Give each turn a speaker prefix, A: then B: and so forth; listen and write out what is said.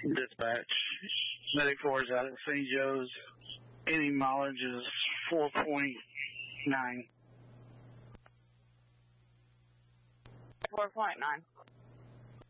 A: Dispatch. Medic 4 is out at St. Joe's. Any mileage is 4.9.
B: 4.9.